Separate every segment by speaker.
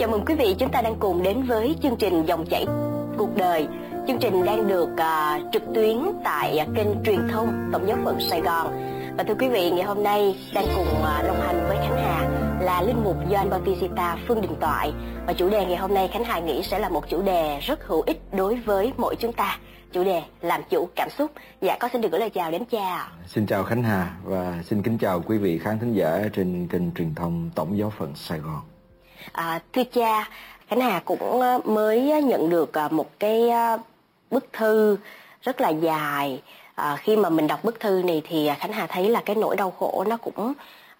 Speaker 1: Chào mừng quý vị, chúng ta đang cùng đến với chương trình Dòng chảy cuộc đời. Chương trình đang được trực tuyến tại kênh truyền thông Tổng giáo phận Sài Gòn. Và thưa quý vị, ngày hôm nay đang cùng đồng hành với Khánh Hà là linh mục Gioan Bautista Phương Đình Toại. Và chủ đề ngày hôm nay Khánh Hà nghĩ sẽ là một chủ đề rất hữu ích đối với mỗi chúng ta. Chủ đề làm chủ cảm xúc. Dạ, con xin được gửi lời chào đến cha.
Speaker 2: Xin chào Khánh Hà và xin kính chào quý vị khán thính giả trên kênh truyền thông Tổng giáo phận Sài Gòn.
Speaker 1: Thưa cha, Khánh Hà cũng mới nhận được một cái bức thư rất là dài. Khi mà mình đọc bức thư này thì Khánh Hà thấy là cái nỗi đau khổ nó cũng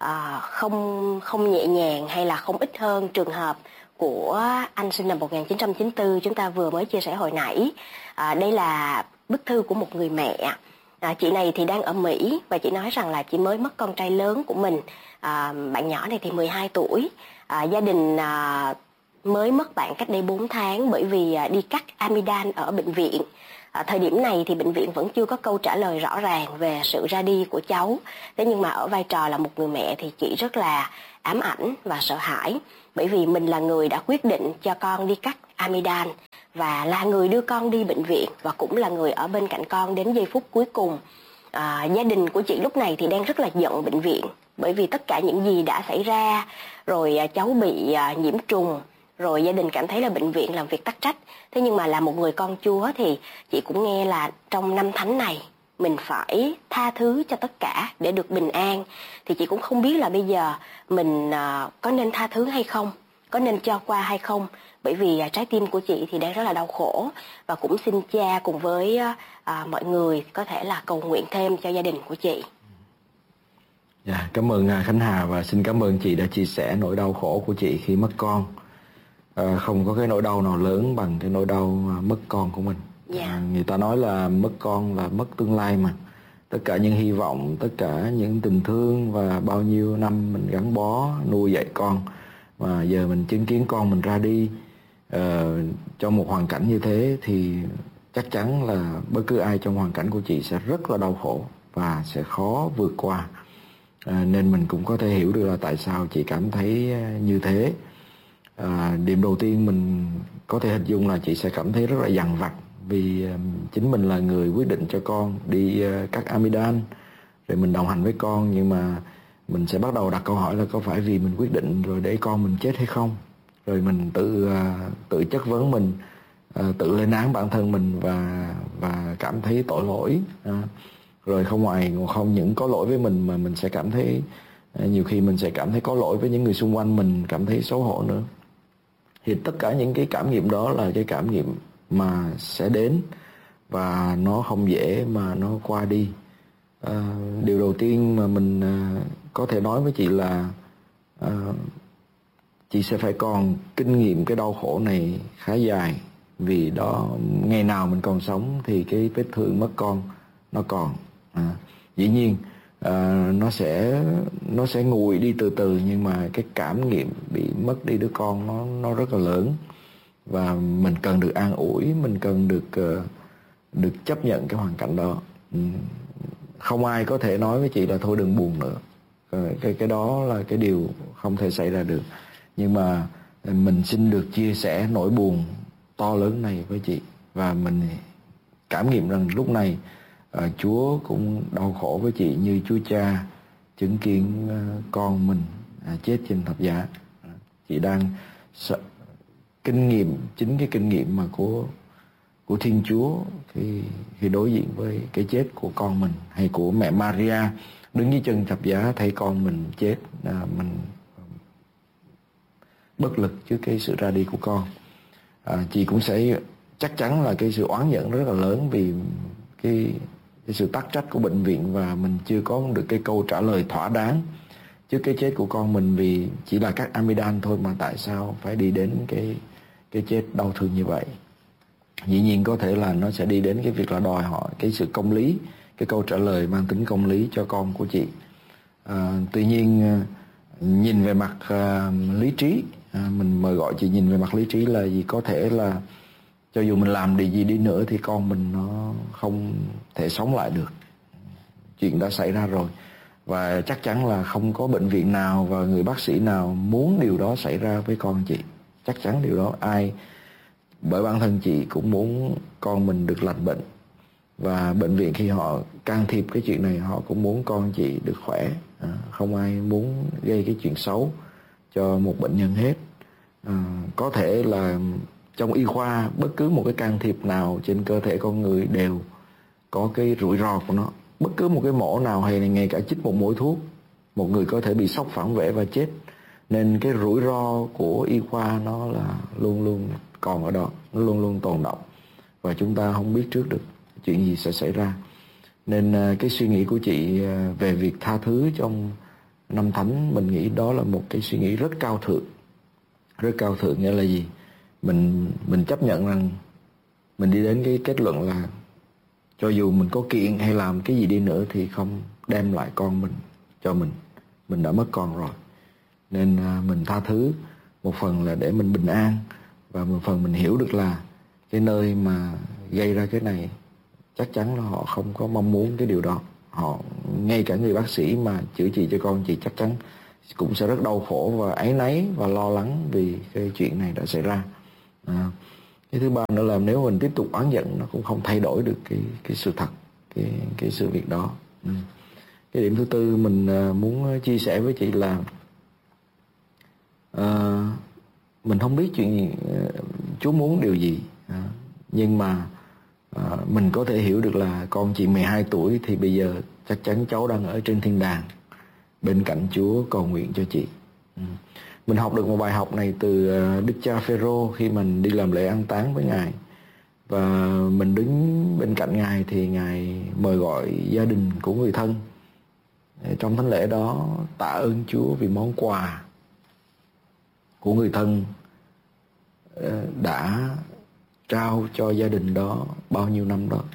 Speaker 1: không nhẹ nhàng hay là không ít hơn trường hợp của anh sinh năm 1994 chúng ta vừa mới chia sẻ hồi nãy. Đây là bức thư của một người mẹ. Chị này thì đang ở Mỹ và chị nói rằng là chị mới mất con trai lớn của mình. Bạn nhỏ này thì 12 tuổi. Gia đình mới mất bạn cách đây 4 tháng bởi vì đi cắt amidan ở bệnh viện. Thời điểm này thì bệnh viện vẫn chưa có câu trả lời rõ ràng về sự ra đi của cháu. Thế nhưng mà ở vai trò là một người mẹ thì chị rất là ám ảnh và sợ hãi. Bởi vì mình là người đã quyết định cho con đi cắt amidan và là người đưa con đi bệnh viện và cũng là người ở bên cạnh con đến giây phút cuối cùng. Gia đình của chị lúc này thì đang rất là giận bệnh viện bởi vì tất cả những gì đã xảy ra, rồi cháu bị nhiễm trùng, rồi gia đình cảm thấy là bệnh viện làm việc tắc trách. Thế nhưng mà là một người con Chúa thì chị cũng nghe là trong năm thánh này mình phải tha thứ cho tất cả để được bình an. Thì chị cũng không biết là bây giờ mình có nên tha thứ hay không, có nên cho qua hay không. Bởi vì trái tim của chị thì đang rất là đau khổ. Và cũng xin cha cùng với mọi người có thể là cầu nguyện thêm cho gia đình của chị.
Speaker 2: Dạ, cảm ơn Khánh Hà và xin cảm ơn chị đã chia sẻ nỗi đau khổ của chị khi mất con. Không có cái nỗi đau nào lớn bằng cái nỗi đau mất con của mình. Người ta nói là mất con là mất tương lai mà. Tất cả những hy vọng, tất cả những tình thương và bao nhiêu năm mình gắn bó nuôi dạy con, mà giờ mình chứng kiến con mình ra đi trong một hoàn cảnh như thế thì chắc chắn là bất cứ ai trong hoàn cảnh của chị sẽ rất là đau khổ và sẽ khó vượt qua. Nên mình cũng có thể hiểu được là tại sao chị cảm thấy như thế. Điểm đầu tiên mình có thể hình dung là chị sẽ cảm thấy rất là dằn vặt vì chính mình là người quyết định cho con đi cắt amidan, rồi mình đồng hành với con, nhưng mà mình sẽ bắt đầu đặt câu hỏi là có phải vì mình quyết định rồi để con mình chết hay không, rồi mình tự chất vấn mình, tự lên án bản thân mình và cảm thấy tội lỗi. Rồi không những có lỗi với mình mà mình sẽ cảm thấy nhiều khi mình sẽ cảm thấy có lỗi với những người xung quanh mình, cảm thấy xấu hổ nữa. Thì tất cả những cái cảm nghiệm đó là cái cảm nghiệm mà sẽ đến và nó không dễ mà nó qua đi. Điều đầu tiên mà mình có thể nói với chị là chị sẽ phải còn kinh nghiệm cái đau khổ này khá dài, vì đó ngày nào mình còn sống thì cái vết thương mất con nó còn. Dĩ nhiên nó sẽ nguội đi từ từ, nhưng mà cái cảm nghiệm bị mất đi đứa con nó rất là lớn và mình cần được an ủi, mình cần được chấp nhận cái hoàn cảnh đó. Không ai có thể nói với chị là thôi đừng buồn nữa. Cái đó là cái điều không thể xảy ra được. Nhưng mà mình xin được chia sẻ nỗi buồn to lớn này với chị, và mình cảm nghiệm rằng lúc này Chúa cũng đau khổ với chị như Chúa Cha chứng kiến con mình chết trên thập giá. Chị đang chính cái kinh nghiệm mà của Thiên Chúa khi đối diện với cái chết của con mình, hay của mẹ Maria đứng dưới chân thập giá thấy con mình chết, mình bất lực trước cái sự ra đi của con. Chị cũng sẽ chắc chắn là cái sự oán giận rất là lớn vì cái sự tắc trách của bệnh viện, và mình chưa có được cái câu trả lời thỏa đáng trước cái chết của con mình, vì chỉ là cắt amidan thôi mà tại sao phải đi đến cái chết đau thương như vậy. Dĩ nhiên có thể là nó sẽ đi đến cái việc là đòi hỏi cái sự công lý, cái câu trả lời mang tính công lý cho con của chị. Tuy nhiên nhìn về mặt lý trí, mình mời gọi chị nhìn về mặt lý trí là gì, có thể là cho dù mình làm điều gì đi nữa thì con mình nó không thể sống lại được. Chuyện đã xảy ra rồi và chắc chắn là không có bệnh viện nào và người bác sĩ nào muốn điều đó xảy ra với con chị. Chắc chắn điều đó bởi bản thân chị cũng muốn con mình được lành bệnh. Và bệnh viện khi họ can thiệp cái chuyện này, họ cũng muốn con chị được khỏe. Không ai muốn gây cái chuyện xấu cho một bệnh nhân hết. Có thể là trong y khoa, bất cứ một cái can thiệp nào trên cơ thể con người đều có cái rủi ro của nó. Bất cứ một cái mổ nào hay ngay cả chích một mũi thuốc, một người có thể bị sốc phản vệ và chết. Nên cái rủi ro của y khoa nó là luôn luôn còn ở đó, nó luôn luôn tồn đọng. Và chúng ta không biết trước được chuyện gì sẽ xảy ra. Nên cái suy nghĩ của chị về việc tha thứ trong năm thánh, mình nghĩ đó là một cái suy nghĩ rất cao thượng. Rất cao thượng nghĩa là gì? Mình chấp nhận rằng mình đi đến cái kết luận là cho dù mình có kiện hay làm cái gì đi nữa thì không đem lại con mình cho mình. Mình đã mất con rồi. Nên mình tha thứ, một phần là để mình bình an, và một phần mình hiểu được là cái nơi mà gây ra cái này chắc chắn là họ không có mong muốn cái điều đó. Ngay cả người bác sĩ mà chữa trị cho con chị chắc chắn cũng sẽ rất đau khổ và áy náy và lo lắng vì cái chuyện này đã xảy ra. Cái thứ ba nữa là nếu mình tiếp tục oán giận, nó cũng không thay đổi được cái sự thật, cái sự việc đó. Cái điểm thứ tư mình muốn chia sẻ với chị là mình không biết chuyện gì, Chúa muốn điều gì, nhưng mà mình có thể hiểu được là con chị 12 tuổi thì bây giờ chắc chắn cháu đang ở trên thiên đàng bên cạnh Chúa cầu nguyện cho chị. Mình học được một bài học này từ Đức cha Phêrô khi mình đi làm lễ an táng với Ngài. Và mình đứng bên cạnh Ngài thì Ngài mời gọi gia đình của người thân. Trong thánh lễ đó tạ ơn Chúa vì món quà của người thân đã trao cho gia đình đó bao nhiêu năm đó.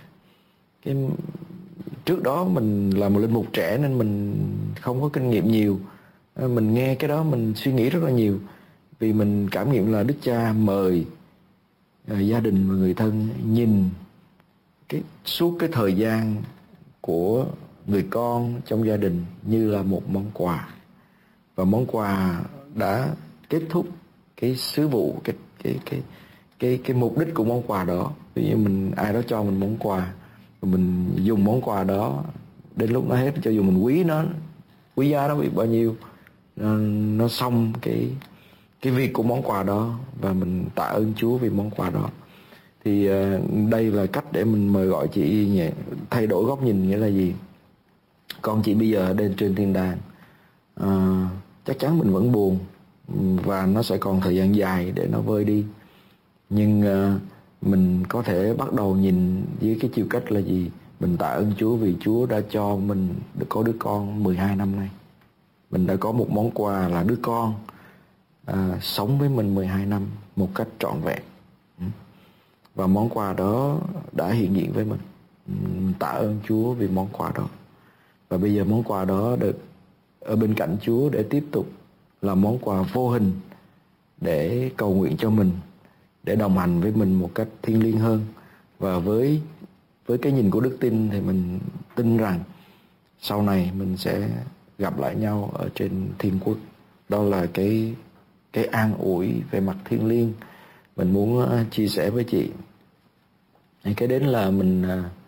Speaker 2: Trước đó mình là một linh mục trẻ nên mình không có kinh nghiệm nhiều. Mình nghe cái đó mình suy nghĩ rất là nhiều. Vì mình cảm nghiệm là Đức Cha mời gia đình và người thân nhìn suốt cái thời gian của người con trong gia đình như là một món quà. Và món quà đã kết thúc cái sứ vụ, cái mục đích của món quà đó. Ví dụ ai đó cho mình món quà, mình dùng món quà đó đến lúc nó hết, cho dù mình quý giá nó bị bao nhiêu, nó xong cái việc của món quà đó, và mình tạ ơn Chúa vì món quà đó. Thì đây là cách để mình mời gọi chị thay đổi góc nhìn. Nghĩa là gì? Con chị bây giờ lên trên thiên đàng, chắc chắn mình vẫn buồn và nó sẽ còn thời gian dài để nó vơi đi. Nhưng mình có thể bắt đầu nhìn với cái chiều cách là gì? Mình tạ ơn Chúa vì Chúa đã cho mình được có đứa con 12 năm nay. Mình đã có một món quà là đứa con sống với mình 12 năm một cách trọn vẹn. Và món quà đó đã hiện diện với mình. Mình tạ ơn Chúa vì món quà đó. Và bây giờ món quà đó được ở bên cạnh Chúa để tiếp tục là món quà vô hình để cầu nguyện cho mình, để đồng hành với mình một cách thiêng liêng hơn. Và với cái nhìn của đức tin thì mình tin rằng sau này mình sẽ gặp lại nhau ở trên thiên quốc. Đó là cái an ủi về mặt thiêng liêng mình muốn chia sẻ với chị. Cái đến là mình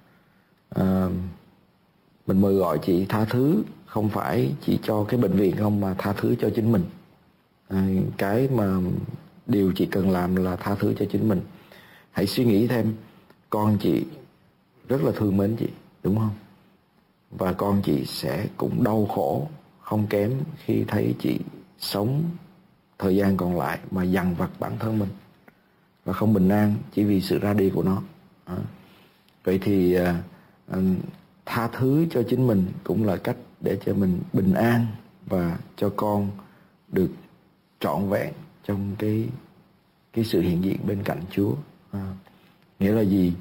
Speaker 2: mời gọi chị tha thứ, không phải chỉ cho cái bệnh viện không, mà tha thứ cho chính mình. Cái mà điều chị cần làm là tha thứ cho chính mình. Hãy suy nghĩ thêm, con chị rất là thương mến chị, đúng không? Và con chị sẽ cũng đau khổ không kém khi thấy chị sống thời gian còn lại mà dằn vặt bản thân mình và không bình an chỉ vì sự ra đi của nó. Vậy thì tha thứ cho chính mình cũng là cách để cho mình bình an và cho con được trọn vẹn trong cái sự hiện diện bên cạnh Chúa. Nghĩa là gì?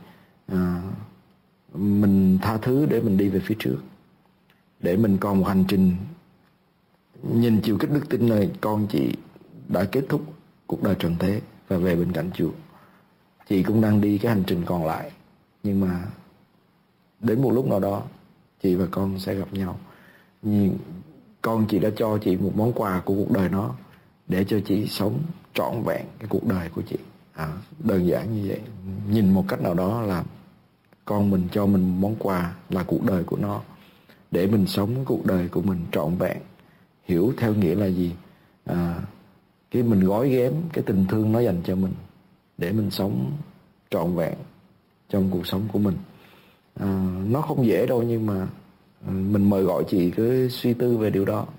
Speaker 2: Mình tha thứ để mình đi về phía trước, để mình còn một hành trình nhìn chiều kích đức tin này. Con chị đã kết thúc cuộc đời trần thế và về bên cạnh Chúa. Chị cũng đang đi cái hành trình còn lại, nhưng mà đến một lúc nào đó chị và con sẽ gặp nhau. Nhưng con chị đã cho chị một món quà của cuộc đời nó để cho chị sống trọn trọn vẹn cái cuộc đời của chị. Đơn giản như vậy. Nhìn một cách nào đó là con mình cho mình món quà là cuộc đời của nó, để mình sống cuộc đời của mình trọn vẹn. Hiểu theo nghĩa là gì? Cái mình gói ghém cái tình thương nó dành cho mình để mình sống trọn vẹn trong cuộc sống của mình. Nó không dễ đâu, nhưng mà mình mời gọi chị cứ suy tư về điều đó.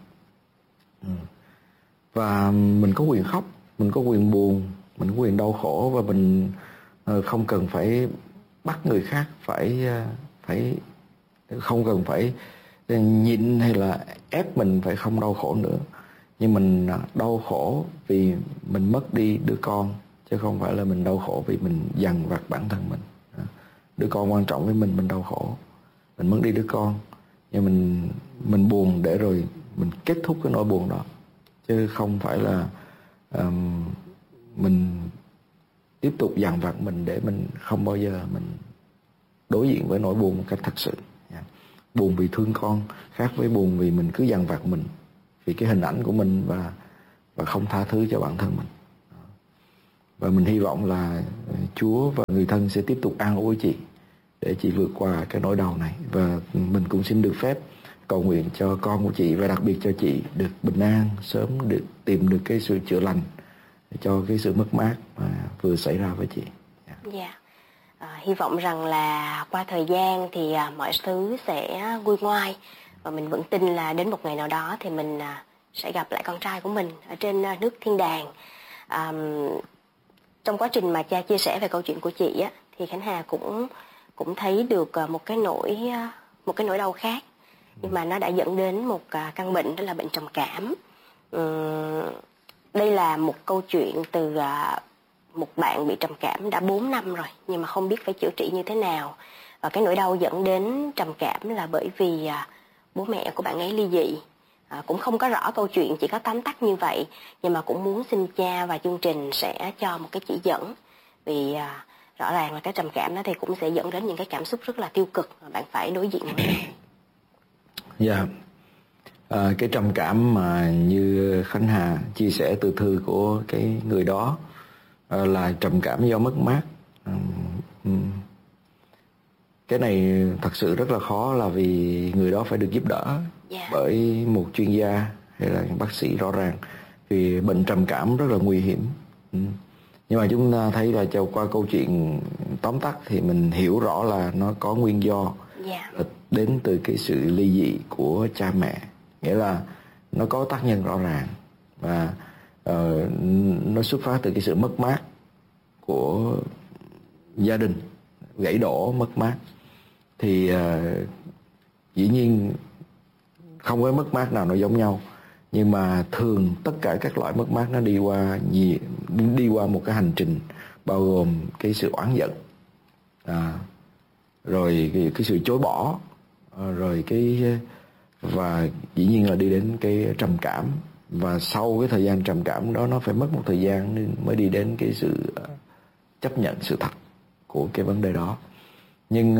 Speaker 2: Và mình có quyền khóc, mình có quyền buồn, mình có quyền đau khổ, và mình không cần phải bắt người khác phải không cần phải nhịn hay là ép mình phải không đau khổ nữa. Nhưng mình đau khổ vì mình mất đi đứa con, chứ không phải là mình đau khổ vì mình dằn vặt bản thân mình. Đứa con quan trọng với mình đau khổ, mình mất đi đứa con, nhưng mình buồn để rồi mình kết thúc cái nỗi buồn đó, chứ không phải là mình tiếp tục dằn vặt mình để mình không bao giờ mình đối diện với nỗi buồn một cách thật sự. Buồn vì thương con khác với buồn vì mình cứ dằn vặt mình vì cái hình ảnh của mình và không tha thứ cho bản thân mình. Và mình hy vọng là Chúa và người thân sẽ tiếp tục an ủi chị để chị vượt qua cái nỗi đau này. Và mình cũng xin được phép cầu nguyện cho con của chị, và đặc biệt cho chị được bình an, sớm được tìm được cái sự chữa lành cho cái sự mất mát mà vừa xảy ra với chị.
Speaker 1: Hy vọng rằng là qua thời gian thì mọi thứ sẽ nguôi ngoai, và mình vẫn tin là đến một ngày nào đó thì mình sẽ gặp lại con trai của mình ở trên nước thiên đàng. Trong quá trình mà cha chia sẻ về câu chuyện của chị á, thì Khánh Hà cũng thấy được một cái nỗi đau khác, nhưng mà nó đã dẫn đến một căn bệnh, đó là bệnh trầm cảm. Đây là một câu chuyện từ một bạn bị trầm cảm đã 4 năm rồi, nhưng mà không biết phải chữa trị như thế nào. Và cái nỗi đau dẫn đến trầm cảm là bởi vì bố mẹ của bạn ấy ly dị. Cũng không có rõ câu chuyện, chỉ có tóm tắt như vậy, nhưng mà cũng muốn xin cha và chương trình sẽ cho một cái chỉ dẫn. Vì rõ ràng là cái trầm cảm đó thì cũng sẽ dẫn đến những cái cảm xúc rất là tiêu cực mà bạn phải đối diện với.
Speaker 2: Cái trầm cảm mà như Khánh Hà chia sẻ từ thư của cái người đó là trầm cảm do mất mát. Cái này thật sự rất là khó, là vì người đó phải được giúp đỡ bởi một chuyên gia hay là bác sĩ rõ ràng, vì bệnh trầm cảm rất là nguy hiểm. Nhưng mà chúng ta thấy là qua câu chuyện tóm tắt thì mình hiểu rõ là nó có nguyên do đến từ cái sự ly dị của cha mẹ, nghĩa là nó có tác nhân rõ ràng, và nó xuất phát từ cái sự mất mát của gia đình, gãy đổ, mất mát. Thì dĩ nhiên không có mất mát nào nó giống nhau, nhưng mà thường tất cả các loại mất mát nó đi qua một cái hành trình bao gồm cái sự oán giận, rồi cái sự chối bỏ, rồi và dĩ nhiên là đi đến cái trầm cảm. Và sau cái thời gian trầm cảm đó, nó phải mất một thời gian mới đi đến cái sự chấp nhận sự thật của cái vấn đề đó. Nhưng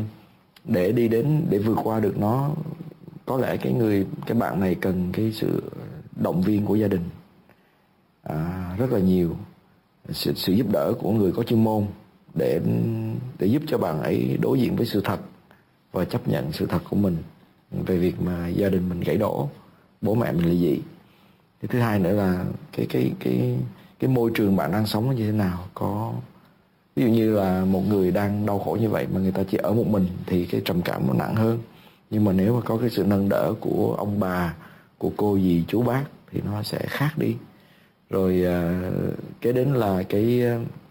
Speaker 2: để vượt qua được nó, có lẽ cái bạn này cần cái sự động viên của gia đình rất là nhiều, sự giúp đỡ của người có chuyên môn để giúp cho bạn ấy đối diện với sự thật và chấp nhận sự thật của mình về việc mà gia đình mình gãy đổ, bố mẹ mình ly dị. Cái thứ hai nữa là cái môi trường bạn đang sống như thế nào. Ví dụ như là một người đang đau khổ như vậy mà người ta chỉ ở một mình thì cái trầm cảm nó nặng hơn. Nhưng mà nếu mà có cái sự nâng đỡ của ông bà, của cô dì chú bác thì nó sẽ khác đi. Rồi cái đến là cái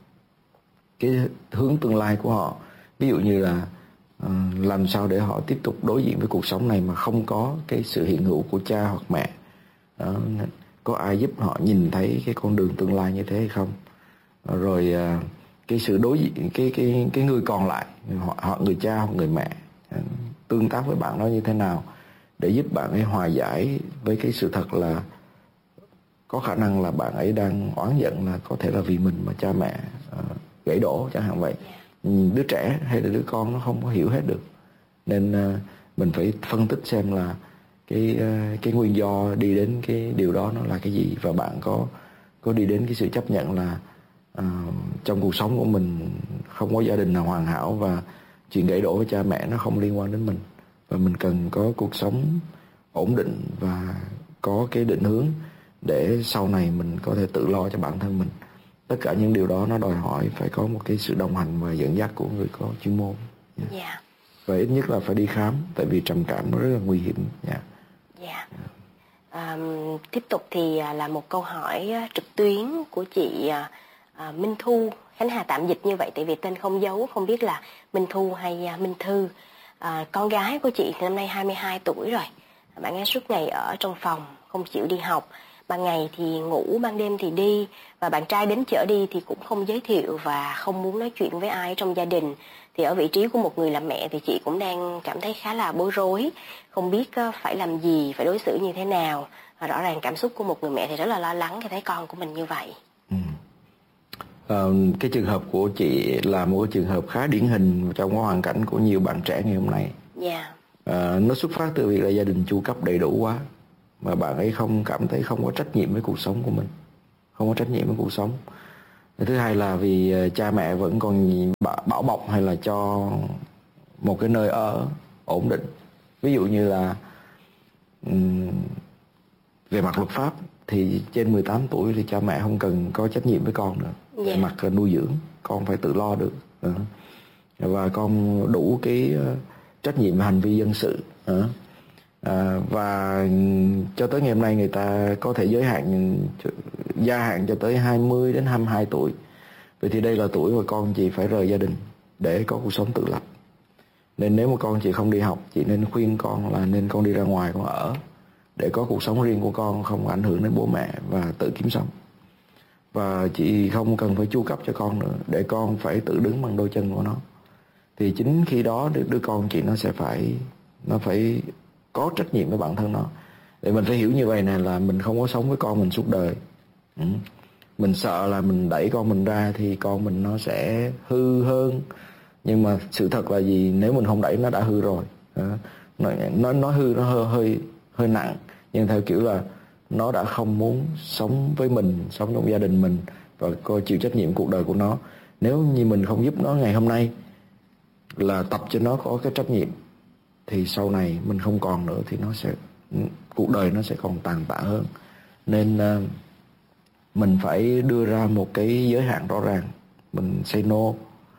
Speaker 2: hướng tương lai của họ. Ví dụ như là làm sao để họ tiếp tục đối diện với cuộc sống này mà không có cái sự hiện hữu của cha hoặc mẹ. Đó, có ai giúp họ nhìn thấy cái con đường tương lai như thế hay không? Rồi cái sự đối diện, cái người còn lại, họ người cha hoặc người mẹ tương tác với bạn đó như thế nào để giúp bạn ấy hòa giải với cái sự thật là có khả năng là bạn ấy đang oán giận là có thể là vì mình mà cha mẹ gãy đổ chẳng hạn vậy. Đứa trẻ hay là đứa con nó không có hiểu hết được, nên mình phải phân tích xem là cái nguyên do đi đến cái điều đó nó là cái gì, và bạn có có đi đến cái sự chấp nhận là trong cuộc sống của mình không có gia đình nào hoàn hảo, và chuyện gãy đổ với cha mẹ nó không liên quan đến mình, và mình cần có cuộc sống ổn định và có cái định hướng để sau này mình có thể tự lo cho bản thân mình. Tất cả những điều đó nó đòi hỏi phải có một cái sự đồng hành và dẫn dắt của người có chuyên môn.
Speaker 1: Dạ.
Speaker 2: Và ít nhất là phải đi khám, tại vì trầm cảm nó rất là nguy hiểm.
Speaker 1: Dạ. Tiếp tục thì là một câu hỏi trực tuyến của chị Minh Thu. Khánh Hà tạm dịch như vậy tại vì tên không dấu, không biết là Minh Thu hay Minh Thư. Con gái của chị thì năm nay 22 tuổi rồi. Bạn ấy suốt ngày ở trong phòng, không chịu đi học. Ban ngày thì ngủ, ban đêm thì đi. Và bạn trai đến chở đi thì cũng không giới thiệu và không muốn nói chuyện với ai trong gia đình. Thì ở vị trí của một người làm mẹ thì chị cũng đang cảm thấy khá là bối rối. Không biết phải làm gì, phải đối xử như thế nào. Và rõ ràng cảm xúc của một người mẹ thì rất là lo lắng khi thấy con của mình như vậy.
Speaker 2: Cái trường hợp của chị là một cái trường hợp khá điển hình trong cái hoàn cảnh của nhiều bạn trẻ ngày hôm nay. Nó xuất phát từ việc là gia đình chu cấp đầy đủ quá, mà bạn ấy không cảm thấy không có trách nhiệm với cuộc sống của mình, không có trách nhiệm với cuộc sống. Thứ hai là vì cha mẹ vẫn còn bảo bọc hay là cho một cái nơi ở ổn định. Ví dụ như là về mặt luật pháp thì trên 18 tuổi thì cha mẹ không cần có trách nhiệm với con nữa. Về mặt nuôi dưỡng, con phải tự lo được. Và con đủ cái trách nhiệm về hành vi dân sự. Và cho tới ngày hôm nay người ta có thể gia hạn cho tới 20 đến 22 tuổi. Vậy thì đây là tuổi mà con chị phải rời gia đình để có cuộc sống tự lập. Nên nếu mà con chị không đi học, chị nên khuyên con là nên con đi ra ngoài con ở, để có cuộc sống riêng của con, không ảnh hưởng đến bố mẹ và tự kiếm sống. Và chị không cần phải chu cấp cho con nữa, để con phải tự đứng bằng đôi chân của nó. Thì chính khi đó đứa con chị nó phải có trách nhiệm với bản thân nó. Để mình phải hiểu như vậy này, là mình không có sống với con mình suốt đời. Mình sợ là mình đẩy con mình ra thì con mình nó sẽ hư hơn. Nhưng mà sự thật là gì, nếu mình không đẩy nó đã hư rồi. Nó hư nó hơi nặng, nhưng theo kiểu là nó đã không muốn sống với mình, sống trong gia đình mình và coi chịu trách nhiệm cuộc đời của nó. Nếu như mình không giúp nó ngày hôm nay là tập cho nó có cái trách nhiệm, thì sau này mình không còn nữa thì cuộc đời nó sẽ còn tàn tạ hơn. Nên mình phải đưa ra một cái giới hạn rõ ràng. Mình say no.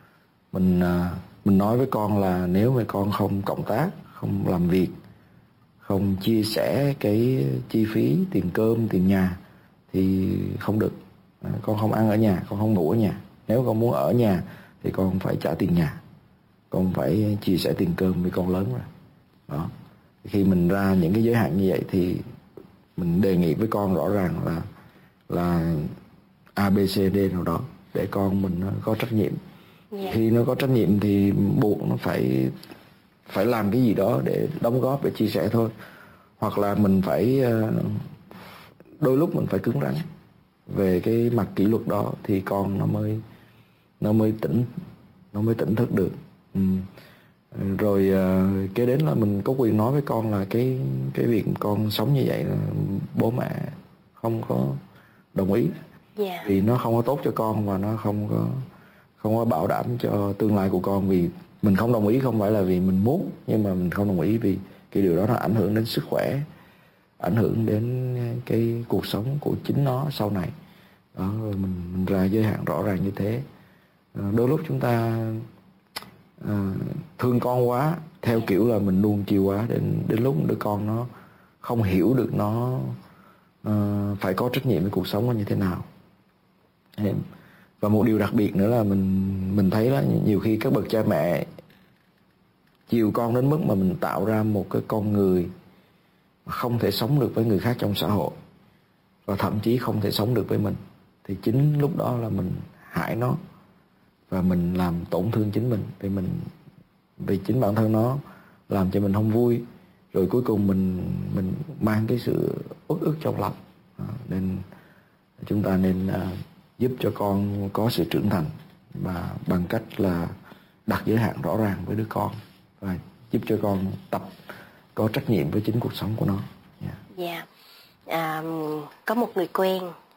Speaker 2: Mình nói với con là nếu mà con không cộng tác, không làm việc, không chia sẻ cái chi phí tiền cơm, tiền nhà thì không được. Con không ăn ở nhà, con không ngủ ở nhà. Nếu con muốn ở nhà thì con phải trả tiền nhà, con phải chia sẻ tiền cơm với con lớn rồi. Đó. Khi mình ra những cái giới hạn như vậy thì mình đề nghị với con rõ ràng là ABCD nào đó để con mình có trách nhiệm. Khi nó có trách nhiệm thì buộc nó phải làm cái gì đó để đóng góp, để chia sẻ thôi. Hoặc là mình phải đôi lúc mình phải cứng rắn về cái mặt kỷ luật đó thì con nó mới tỉnh thức được. Rồi kế đến là mình có quyền nói với con là cái việc con sống như vậy là bố mẹ không có đồng ý. Vì nó không có tốt cho con và nó không có bảo đảm cho tương lai của con. Vì mình không đồng ý không phải là vì mình muốn, nhưng mà mình không đồng ý vì cái điều đó nó ảnh hưởng đến sức khỏe, ảnh hưởng đến cái cuộc sống của chính nó sau này. Đó, rồi mình ra giới hạn rõ ràng như thế. Đôi lúc chúng ta thương con quá, theo kiểu là mình nuông chiều quá, đến lúc đứa con nó không hiểu được nó phải có trách nhiệm với cuộc sống nó như thế nào. Và một điều đặc biệt nữa là mình thấy là nhiều khi các bậc cha mẹ chiều con đến mức mà mình tạo ra một cái con người không thể sống được với người khác trong xã hội, và thậm chí không thể sống được với mình. Thì chính lúc đó là mình hại nó và mình làm tổn thương chính mình, vì chính bản thân nó làm cho mình không vui, rồi cuối cùng mình mang cái sự uất ức trong lòng. Nên chúng ta nên giúp cho con có sự trưởng thành, và bằng cách là đặt giới hạn rõ ràng với đứa con và giúp cho con tập có trách nhiệm với chính cuộc sống của nó.
Speaker 1: Có một người quen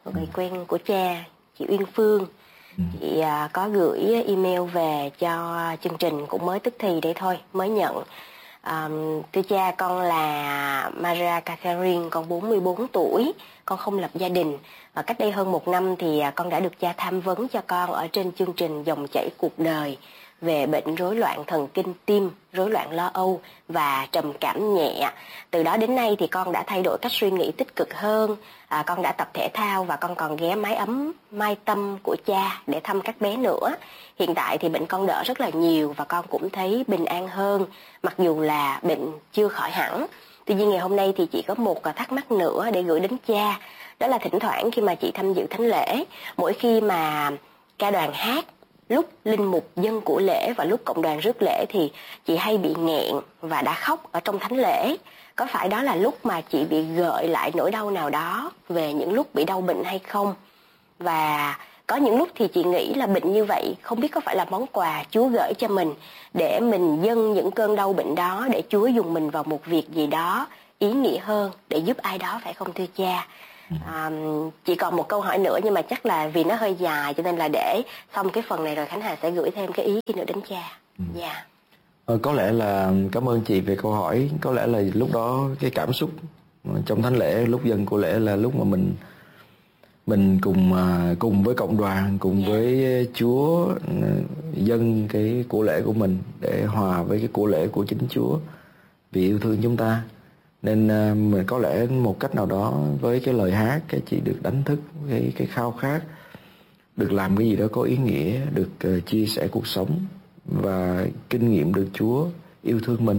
Speaker 1: một người quen của cha, chị Uyên Phương. Chị có gửi email về cho chương trình cũng mới tức thì đây thôi, mới nhận. Thưa cha, con là Maria Catherine, con 44 tuổi, con không lập gia đình. Và cách đây hơn 1 năm thì con đã được cha tham vấn cho con ở trên chương trình Dòng chảy cuộc đời về bệnh rối loạn thần kinh tim, rối loạn lo âu và trầm cảm nhẹ. Từ đó đến nay thì con đã thay đổi cách suy nghĩ tích cực hơn, con đã tập thể thao và con còn ghé mái ấm Mai Tâm của cha để thăm các bé nữa. Hiện tại thì bệnh con đỡ rất là nhiều và con cũng thấy bình an hơn, mặc dù là bệnh chưa khỏi hẳn. Tuy nhiên ngày hôm nay thì chị có một thắc mắc nữa để gửi đến cha. Đó là thỉnh thoảng khi mà chị tham dự thánh lễ, mỗi khi mà ca đoàn hát, lúc linh mục dâng của lễ và lúc cộng đoàn rước lễ thì chị hay bị nghẹn và đã khóc ở trong thánh lễ. Có phải đó là lúc mà chị bị gợi lại nỗi đau nào đó về những lúc bị đau bệnh hay không? Và có những lúc thì chị nghĩ là bệnh như vậy không biết có phải là món quà Chúa gửi cho mình để mình dâng những cơn đau bệnh đó để Chúa dùng mình vào một việc gì đó ý nghĩa hơn để giúp ai đó, phải không thưa cha? Chỉ còn một câu hỏi nữa nhưng mà chắc là vì nó hơi dài cho nên là để xong cái phần này rồi Khánh Hà sẽ gửi thêm cái ý kia nữa đến cha. Dạ.
Speaker 2: Có lẽ là cảm ơn chị về câu hỏi. Có lẽ là lúc đó cái cảm xúc trong thánh lễ, lúc dâng của lễ là lúc mà mình cùng với cộng đoàn, cùng với Chúa dâng cái của lễ của mình để hòa với cái của lễ của chính Chúa vì yêu thương chúng ta. Nên mình có lẽ một cách nào đó với cái lời hát, cái chị được đánh thức cái khao khát được làm cái gì đó có ý nghĩa, được chia sẻ cuộc sống và kinh nghiệm được Chúa yêu thương mình.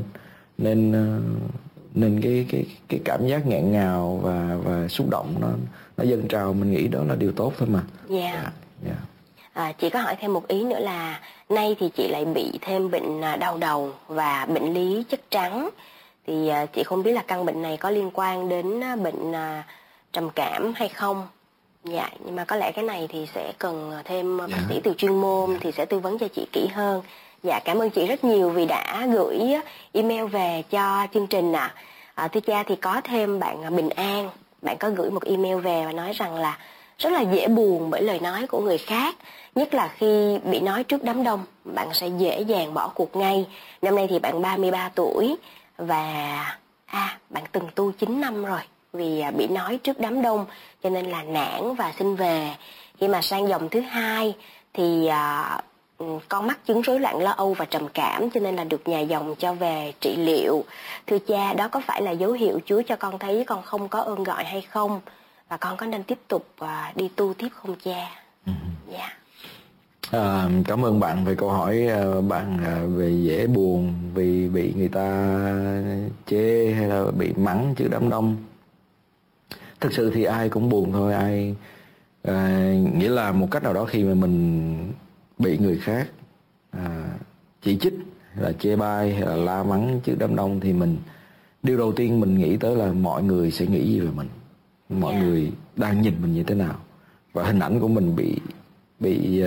Speaker 2: Nên cái cảm giác nghẹn ngào và xúc động nó dâng trào, mình nghĩ đó là điều tốt thôi mà.
Speaker 1: Dạ. Chị có hỏi thêm một ý nữa là nay thì chị lại bị thêm bệnh đau đầu và bệnh lý chất trắng. Thì chị không biết là căn bệnh này có liên quan đến bệnh trầm cảm hay không. Dạ, nhưng mà có lẽ cái này thì sẽ cần thêm bác sĩ từ chuyên môn thì sẽ tư vấn cho chị kỹ hơn. Dạ, cảm ơn chị rất nhiều vì đã gửi email về cho chương trình ạ. Thưa cha, thì có thêm bạn Bình An, bạn có gửi một email về và nói rằng là rất là dễ buồn bởi lời nói của người khác, nhất là khi bị nói trước đám đông, bạn sẽ dễ dàng bỏ cuộc ngay. Năm nay thì bạn 33 tuổi và bạn từng tu 9 năm rồi. Vì bị nói trước đám đông cho nên là nản và xin về. Khi mà sang dòng thứ 2 thì con mắc chứng rối loạn lo âu và trầm cảm cho nên là được nhà dòng cho về trị liệu. Thưa cha, đó có phải là dấu hiệu Chúa cho con thấy con không có ơn gọi hay không? Và con có nên tiếp tục đi tu tiếp không cha? Dạ.
Speaker 2: Cảm ơn bạn về câu hỏi bạn về dễ buồn vì bị người ta chê hay là bị mắng trước đám đông. Thực sự thì ai cũng buồn thôi, nghĩa là một cách nào đó khi mà mình bị người khác chỉ trích hay là chê bai hay là la mắng trước đám đông thì điều đầu tiên mình nghĩ tới là mọi người sẽ nghĩ gì về mình, mọi người đang nhìn mình như thế nào, và hình ảnh của mình bị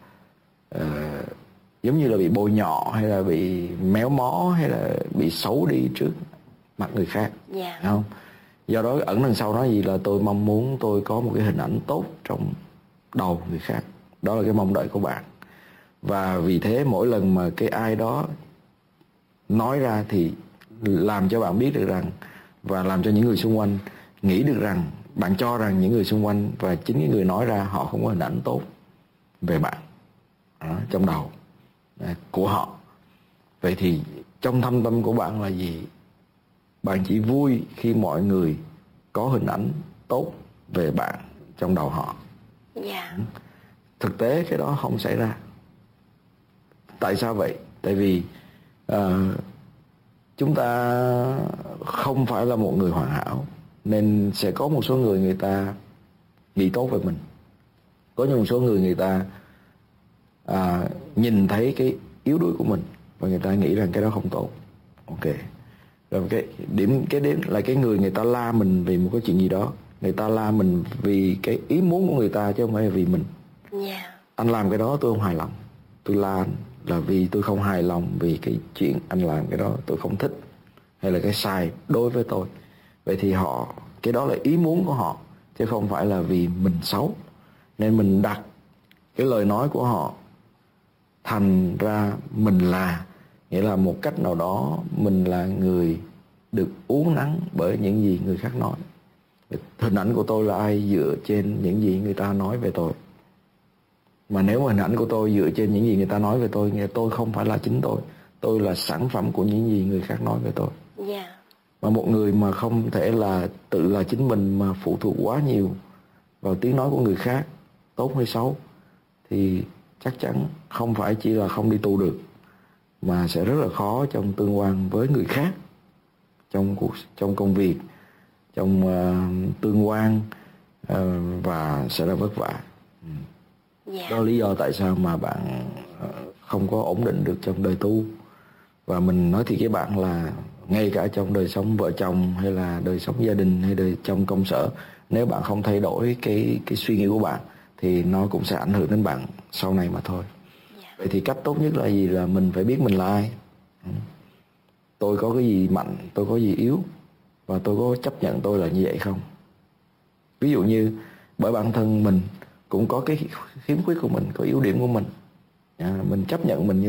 Speaker 2: giống như là bị bôi nhọ hay là bị méo mó hay là bị xấu đi trước mặt người khác, không? Do đó ẩn đằng sau đó gì là tôi mong muốn tôi có một cái hình ảnh tốt trong đầu người khác. Đó là cái mong đợi của bạn. Và vì thế mỗi lần mà cái ai đó nói ra thì làm cho bạn biết được rằng, và làm cho những người xung quanh nghĩ được rằng, bạn cho rằng những người xung quanh và chính cái người nói ra họ không có hình ảnh tốt về bạn trong đầu của họ. Vậy thì trong thâm tâm của bạn là gì? Bạn chỉ vui khi mọi người có hình ảnh tốt về bạn trong đầu họ. Thực tế cái đó không xảy ra. Tại sao vậy? Tại vì chúng ta không phải là một người hoàn hảo, nên sẽ có một số người ta nghĩ tốt về mình. Có một số người ta nhìn thấy cái yếu đuối của mình và người ta nghĩ rằng cái đó không tốt. Ok. Rồi cái điểm là cái người ta la mình vì một cái chuyện gì đó, người ta la mình vì cái ý muốn của người ta chứ không phải là vì mình. Anh làm cái đó tôi không hài lòng, tôi la anh là vì tôi không hài lòng vì cái chuyện anh làm cái đó tôi không thích, hay là cái sai đối với tôi. Vậy thì cái đó là ý muốn của họ, chứ không phải là vì mình xấu. Nên mình đặt cái lời nói của họ thành ra mình là, nghĩa là một cách nào đó mình là người được uốn nắn bởi những gì người khác nói. Hình ảnh của tôi là ai dựa trên những gì người ta nói về tôi. Mà nếu mà hình ảnh của tôi dựa trên những gì người ta nói về tôi, nghĩa là tôi không phải là chính tôi là sản phẩm của những gì người khác nói về tôi. Mà một người mà không thể là tự là chính mình mà phụ thuộc quá nhiều vào tiếng nói của người khác, tốt hay xấu, thì chắc chắn không phải chỉ là không đi tu được, mà sẽ rất là khó trong tương quan với người khác, trong công việc, trong tương quan, và sẽ là vất vả. Đó là lý do tại sao mà bạn không có ổn định được trong đời tu. Và mình nói thiệt với bạn là ngay cả trong đời sống vợ chồng hay là đời sống gia đình hay đời trong công sở, nếu bạn không thay đổi cái suy nghĩ của bạn thì nó cũng sẽ ảnh hưởng đến bạn sau này mà thôi. Vậy thì cách tốt nhất là gì? Là mình phải biết mình là ai, tôi có cái gì mạnh, tôi có gì yếu, và tôi có chấp nhận tôi là như vậy không. Ví dụ như bởi bản thân mình cũng có cái khiếm khuyết của mình, có yếu điểm của mình, mình chấp nhận mình như